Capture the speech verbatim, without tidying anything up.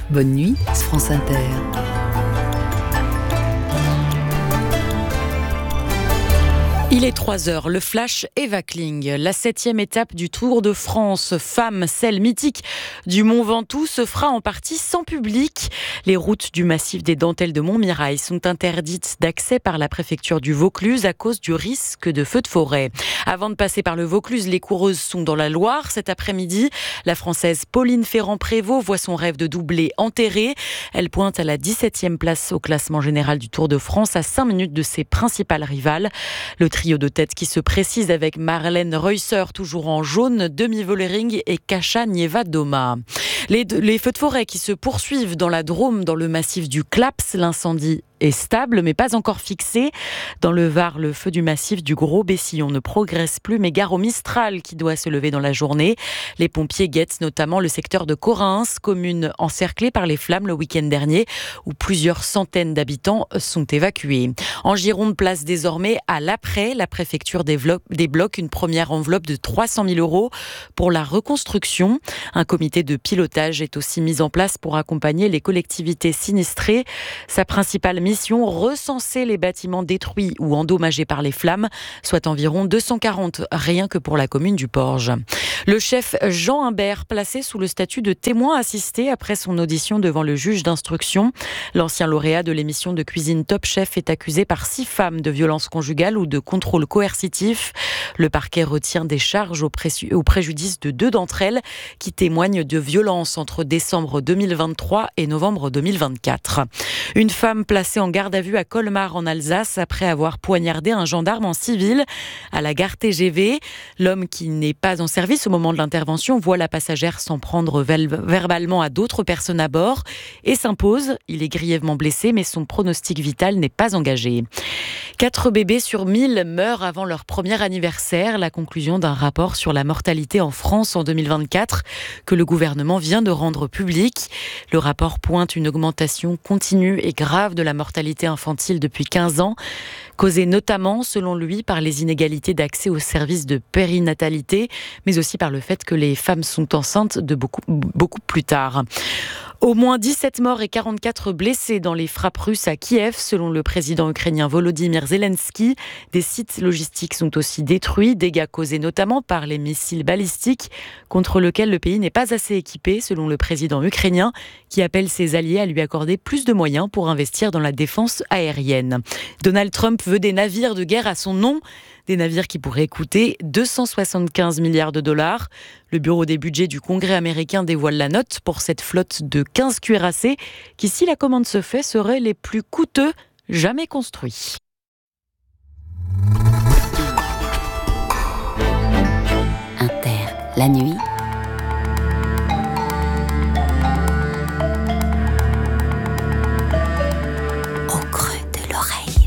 Bonne nuit, France Inter. Il est trois heures, le flash Eva Kling. La septième étape du Tour de France, femme, celle mythique du Mont Ventoux, se fera en partie sans public. Les routes du massif des Dentelles de Montmirail sont interdites d'accès par la préfecture du Vaucluse à cause du risque de feux de forêt. Avant de passer par le Vaucluse, les coureuses sont dans la Loire. Cet après-midi, la Française Pauline Ferrand-Prévot voit son rêve de doublé enterré. Elle pointe à la dix-septième place au classement général du Tour de France, à cinq minutes de ses principales rivales. Le trio de tête qui se précise avec Marlène Reusser, toujours en jaune, Demi Vollering et Kasia Niewiadoma. Les, les feux de forêt qui se poursuivent dans la Drôme, dans le massif du Claps. L'incendie est stable, mais pas encore fixé. Dans le Var, le feu du massif du Gros Bessillon ne progresse plus, mais gare au Mistral qui doit se lever dans la journée. Les pompiers guettent notamment le secteur de Corrins, commune encerclée par les flammes le week-end dernier, où plusieurs centaines d'habitants sont évacués. En Gironde, place désormais à l'après. La préfecture débloque une première enveloppe de trois cent mille euros pour la reconstruction. Un comité de pilotage est aussi mis en place pour accompagner les collectivités sinistrées. Sa principale mission, recenser les bâtiments détruits ou endommagés par les flammes, soit environ deux cent quarante, rien que pour la commune du Porge. Le chef Jean Imbert, placé sous le statut de témoin assisté après son audition devant le juge d'instruction. L'ancien lauréat de l'émission de cuisine Top Chef est accusé par six femmes de violence conjugale ou de contrôle coercitif. Le parquet retient des charges au, pré- au préjudice de deux d'entre elles qui témoignent de violences entre décembre deux mille vingt-trois et novembre deux mille vingt-quatre. Une femme placée en garde à vue à Colmar en Alsace après avoir poignardé un gendarme en civil à la gare T G V. L'homme, qui n'est pas en service au moment de l'intervention, voit la passagère s'en prendre verbalement à d'autres personnes à bord et s'impose. Il est grièvement blessé, mais son pronostic vital n'est pas engagé. Quatre bébés sur mille meurent avant leur premier anniversaire. La conclusion d'un rapport sur la mortalité en France en deux mille vingt-quatre que le gouvernement vient de rendre public. Le rapport pointe une augmentation continue et grave de la mortalité infantile depuis quinze ans, causée notamment, selon lui, par les inégalités d'accès aux services de périnatalité, mais aussi par le fait que les femmes sont enceintes de beaucoup, beaucoup plus tard. Au moins dix-sept morts et quarante-quatre blessés dans les frappes russes à Kiev, selon le président ukrainien Volodymyr Zelensky. Des sites logistiques sont aussi détruits, dégâts causés notamment par les missiles balistiques, contre lesquels le pays n'est pas assez équipé, selon le président ukrainien, qui appelle ses alliés à lui accorder plus de moyens pour investir dans la défense aérienne. Donald Trump veut des navires de guerre à son nom, des navires qui pourraient coûter deux cent soixante-quinze milliards de dollars. Le bureau des budgets du Congrès américain dévoile la note pour cette flotte de quinze cuirassés qui, si la commande se fait, seraient les plus coûteux jamais construits. Inter, la nuit,